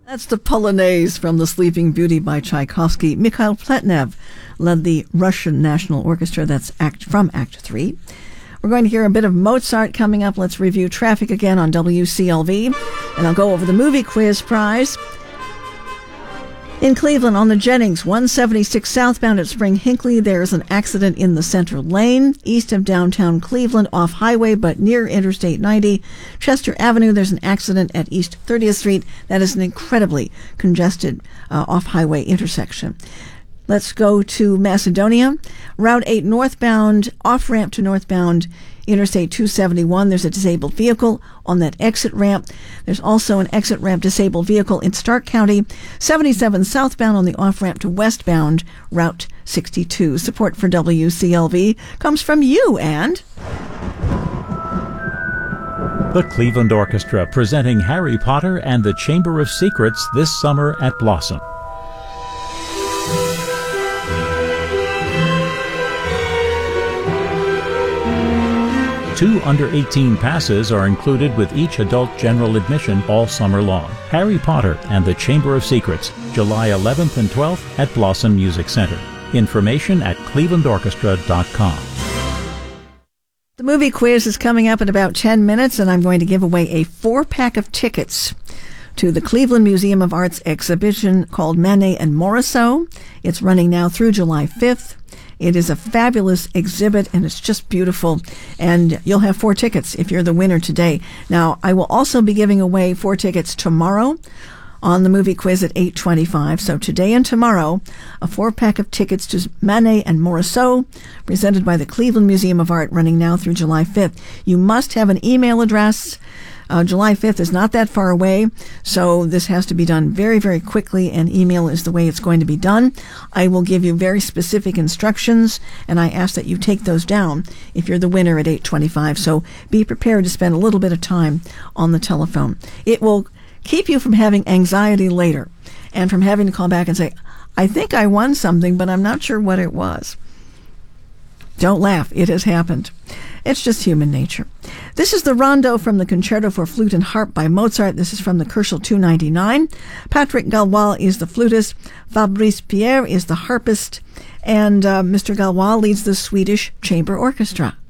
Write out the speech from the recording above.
That's the Polonaise from The Sleeping Beauty by Tchaikovsky. Mikhail Pletnev led the Russian National Orchestra. That's from Act 3. We're going to hear a bit of Mozart coming up. Let's review traffic again on WCLV. And I'll go over the movie quiz prize. In Cleveland, on the Jennings 176 southbound at Spring Hinckley, there's an accident in the center lane. East of downtown Cleveland, off highway, but near Interstate 90. Chester Avenue, there's an accident at East 30th Street. That is an incredibly congested off-highway intersection. Let's go to Macedonia. Route 8 northbound, off-ramp to northbound Interstate 271. There's a disabled vehicle on that exit ramp. There's also an exit ramp disabled vehicle in Stark County. 77 southbound on the off-ramp to westbound Route 62. Support for WCLV comes from you and... The Cleveland Orchestra presenting Harry Potter and the Chamber of Secrets this summer at Blossom. 2 under-18 passes are included with each adult general admission all summer long. Harry Potter and the Chamber of Secrets, July 11th and 12th at Blossom Music Center. Information at clevelandorchestra.com. The movie quiz is coming up in about 10 minutes, and I'm going to give away a 4-pack of tickets to the Cleveland Museum of Art's exhibition called Manet and Morisot. It's running now through July 5th. It is a fabulous exhibit, and it's just beautiful. And you'll have 4 tickets if you're the winner today. Now, I will also be giving away 4 tickets tomorrow on the movie quiz at 8:25. So today and tomorrow, a 4-pack of tickets to Manet and Morisot, presented by the Cleveland Museum of Art, running now through July 5th. You must have an email address. July 5th is not that far away, so this has to be done very, very quickly, and email is the way it's going to be done. I will give you very specific instructions, and I ask that you take those down if you're the winner at 8:25. So be prepared to spend a little bit of time on the telephone. It will keep you from having anxiety later and from having to call back and say, I think I won something, but I'm not sure what it was. Don't laugh. It has happened. It's just human nature. This is the rondo from the Concerto for Flute and Harp by Mozart. This is from the Kerschel 299. Patrick Galois is the flutist. Fabrice Pierre is the harpist. And Mr. Galois leads the Swedish Chamber Orchestra.